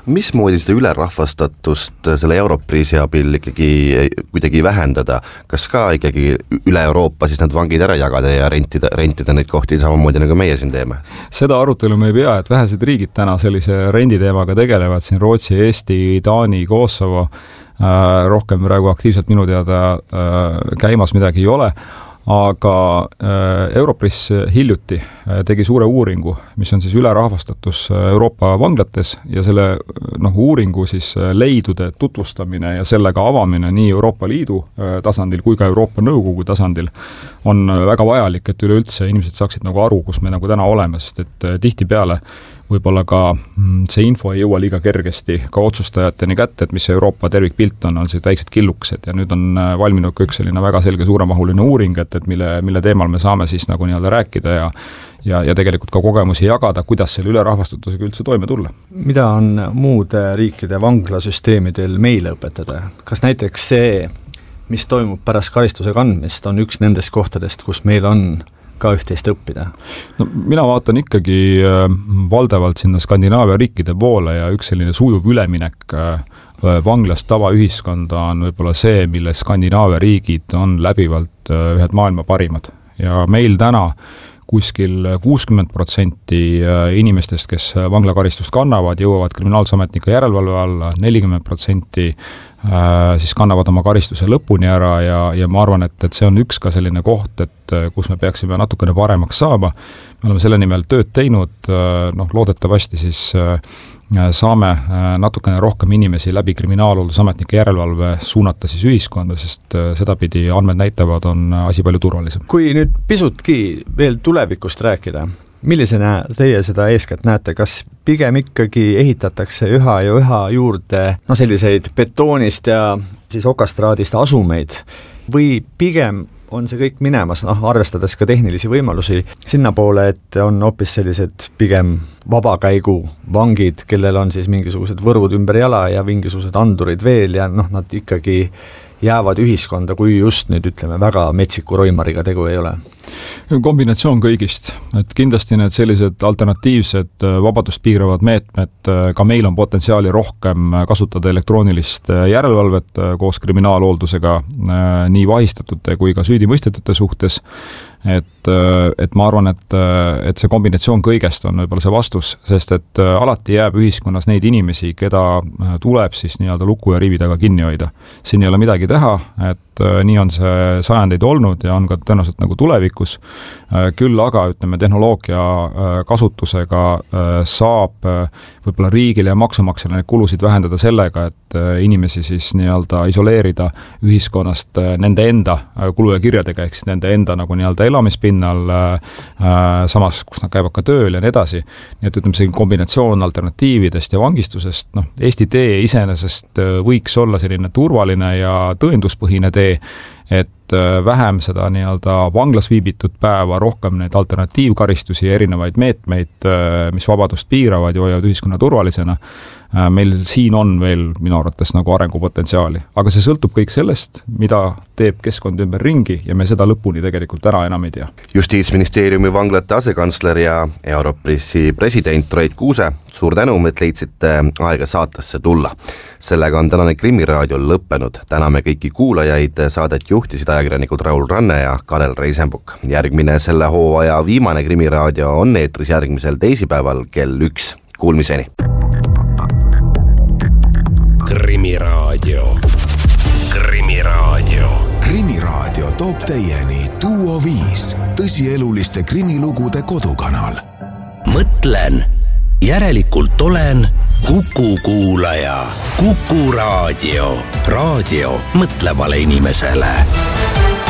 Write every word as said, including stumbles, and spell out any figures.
mismoodi seda ülerahvastatust selle Europriisi abil ikkagi kuidagi vähendada? Kas ka ikkagi üle Euroopa siis need vangid ära jagada ja rentida, rentida neid kohti samamoodi nagu meie siin teeme? Seda arutelu me ei pea, et vähesed riigid täna sellise renditeemaga tegelevad, siin Rootsi, Eesti, Taani, Kosovo, äh, rohkem praegu aktiivselt minu teada äh, käimas midagi ei ole, aga äh, Europris hiljuti äh, tegi suure uuringu, mis on siis ülerahvastatus Euroopa vanglates ja selle noh, uuringu siis leidude tutvustamine ja sellega avamine nii Euroopa Liidu äh, tasandil kui ka Euroopa Nõukogu tasandil on väga vajalik, et üleüldse inimesed saaksid nagu aru, kus me nagu täna oleme, sest et äh, tihtipeale võib-olla ka see info ei jõua liiga kergesti ka otsustajateni kätte, et mis see Euroopa tervikpilt on, on see väiksed killukesed ja nüüd on valminud ka üks selline väga selge suuremahuline uuring, et, et mille, mille teemal me saame siis nagu nii-öelda rääkida ja, ja, ja tegelikult ka kogemusi jagada, kuidas selle ülerahvastatusega üldse toime tulla. Mida on muude riikide vanglasüsteemidel meile õpetada? Kas näiteks see, mis toimub pärast karistuse kandmist, on üks nendest kohtadest, kus meil on ka üht-teist õppida? No, mina vaatan ikkagi äh, valdavalt sinna Skandinaavia riikide poole ja üks selline sujuv üleminek äh, vanglast tavaühiskonda on võib-olla see, mille Skandinaavia riigid on läbivalt äh, ühed maailma parimad. Ja meil täna kuskil kuuskümmend protsenti inimestest, kes vanglakaristust kannavad, jõuavad kriminaalsusametniku järelevalve alla, nelikümmend protsenti siis kannavad oma karistuse lõpuni ära ja, ja ma arvan, et, et see on üks ka selline koht, et kus me peaksime natukene paremaks saama. Me oleme selle nimel tööd teinud, noh, loodetavasti siis saame natukene rohkem inimesi läbi kriminaalhooldusametnike järelevalve suunata siis ühiskonda, sest sedapidi andmed näitavad, on asi palju turvalisem. Kui nüüd pisutki veel tulevikust rääkida, millisena teie seda eeskätt näete, kas pigem ikkagi ehitatakse üha ja üha juurde no selliseid betoonist ja siis okastraadist asumeid või pigem on see kõik minemas, noh, arvestades ka tehnilisi võimalusi sinna poole, et on hoopis sellised pigem vabakäigu vangid, kellel on siis mingisugused võrvud ümber jala ja mingisugused andurid veel ja noh, nad ikkagi jäävad ühiskonda, kui just nüüd ütleme väga metsiku roimariga tegu ei ole. Kombinatsioon kõigist, et kindlasti need sellised alternatiivsed vabadust piiravad meetmed, ka meil on potentsiaali rohkem kasutada elektroonilist järelevalvet koos kriminaalhooldusega nii vahistatute kui ka süüdimõistetute suhtes, et, et ma arvan, et, et see kombinatsioon kõigest on võib-olla see vastus, sest et alati jääb ühiskonnas neid inimesi, keda tuleb siis nii-öelda luku ja riivi taga kinni hoida. Siin ei ole midagi teha, et nii on see sajandeid olnud ja on ka tõenäoliselt nagu tulevikus. Küll aga, ütleme, tehnoloogia kasutusega saab võib-olla riigile ja maksumaksjale neid kulusid vähendada sellega, et inimesi siis nii-öelda isoleerida ühiskonnast nende enda kulu- ja kirjadega, ehk siis nende enda nagu nii-öelda elamispinnal, samas, kus nad käivad ka tööl ja nii edasi. Nii et ütleme, see kombinatsioon alternatiividest ja vangistusest, noh, Eesti tee iseenesest võiks olla selline turvaline ja tõenduspõhine tee, et vähem seda nii-öelda vanglas viibitud päeva, rohkem neid alternatiivkaristusi ja erinevaid meetmeid, mis vabadust piiravad ja hoiavad ühiskonna turvalisena. Meil siin on veel minu arvates nagu arengupotentsiaali, aga see sõltub kõik sellest, mida teeb keskkond ümber ringi ja me seda lõpuni tegelikult ära enam ei tea. Justiitsministeeriumi vanglate asekantsler ja Europriisi president Roit Kuuse, suur tänu, et leidsite aega saatesse tulla. Sellega on tänane Krimiraadio lõppenud. Täname kõiki kuulajaid, saadet juhtisid ajakirjanikud Raul Ranne ja Karel Reisenbuk. Järgmine selle hooaja viimane Krimiraadio on eetris järgmisel teisipäeval kell üks. Kuulmiseni! Krimiraadio. Krimiraadio. Krimiraadio toob teieni Duo viis, tõsieluliste krimilugude kodukanal. Mõtlen, järelikult olen Kuku kuulaja. Kuku raadio. Raadio mõtlevale inimesele.